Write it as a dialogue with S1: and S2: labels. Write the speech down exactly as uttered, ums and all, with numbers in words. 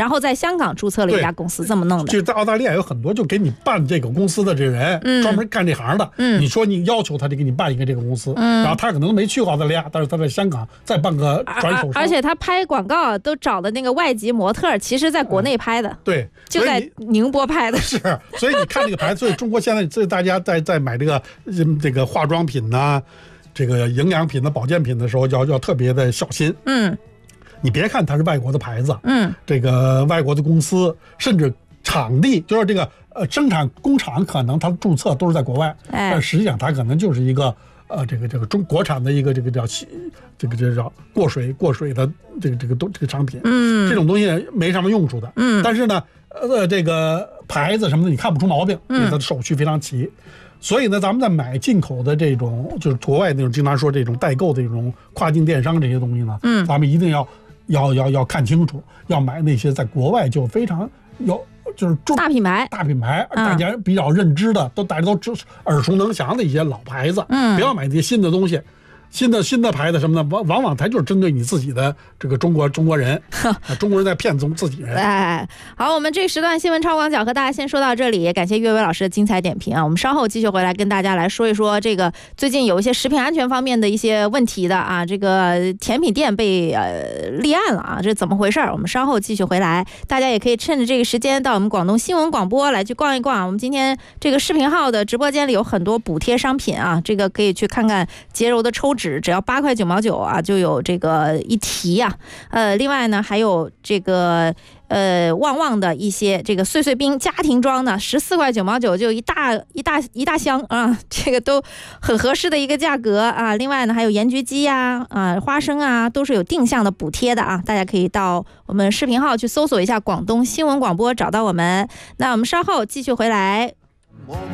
S1: 然后在香港注册了一家公司，这么弄的。
S2: 就在澳大利亚有很多就给你办这个公司的这人，嗯、专门干这行的。嗯，你说你要求他就给你办一个这个公司，嗯，然后他可能没去过澳大利亚，但是他在香港再办个转手商。
S1: 而且他拍广告都找的那个外籍模特，其实在国内拍的，嗯、
S2: 对，
S1: 就在宁波拍的。
S2: 是，所以你看这个牌，所以中国现在这大家在在买这个这个化妆品呐、啊，这个营养品的保健品的时候，要要特别的小心。嗯。你别看它是外国的牌子，嗯，这个外国的公司，甚至场地，就是这个呃生产工厂，可能它注册都是在国外，哎、但实际上它可能就是一个呃这个这个中国产的一个这个叫这个这叫过水过水的这个这个东这个商品，嗯，这种东西没什么用处的，嗯，但是呢，呃这个牌子什么的你看不出毛病，因为它的手续非常齐。嗯，所以呢，咱们在买进口的这种，就是国外那种经常说这种代购的这种跨境电商这些东西呢，嗯，咱们一定要要要要看清楚，要买那些在国外就非常有就是
S1: 大品牌、
S2: 大品牌，大家比较认知的，嗯、都大家都知耳熟能详的一些老牌子，嗯，不要买这些新的东西。新的新的牌子什么的，往往往它就是针对你自己的这个中国中国人，中国人在骗自己人。
S1: 哎，好，我们这时段新闻超广角和大家先说到这里，感谢岳伟老师的精彩点评啊！我们稍后继续回来跟大家来说一说这个最近有一些食品安全方面的一些问题的啊，这个甜品店被呃立案了啊，这怎么回事？我们稍后继续回来，大家也可以趁着这个时间到我们广东新闻广播来去逛一逛。我们今天这个视频号的直播间里有很多补贴商品啊，这个可以去看看洁柔的抽纸，只要八块九毛九啊，就有这个一提啊。呃，另外呢，还有这个呃旺旺的一些这个碎碎冰家庭装的，十四块九毛九就一大一大一大箱啊，这个都很合适的一个价格啊。另外呢，还有盐焗鸡呀、啊、花生啊，都是有定向的补贴的啊。大家可以到我们视频号去搜索一下广东新闻广播，找到我们。那我们稍后继续回来。